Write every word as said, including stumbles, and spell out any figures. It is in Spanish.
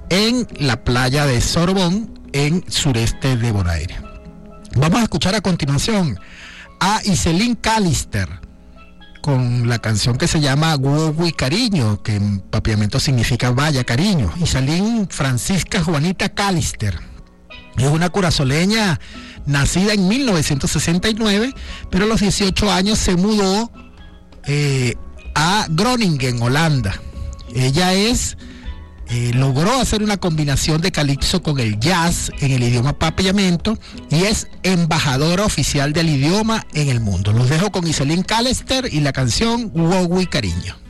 en la playa de Sorbonne, en sureste de Bonaire. Vamos a escuchar a continuación a Iselín Callister con la canción que se llama Guogui Cariño, que en papiamento significa vaya cariño. Iselín Francisca Juanita Callister es una curazoleña nacida en mil novecientos sesenta y nueve, pero a los dieciocho años se mudó eh, a Groningen, Holanda. Ella es Eh, logró hacer una combinación de calipso con el jazz en el idioma papiamento y es embajadora oficial del idioma en el mundo. Los dejo con Iselín Callister y la canción Guogui Cariño.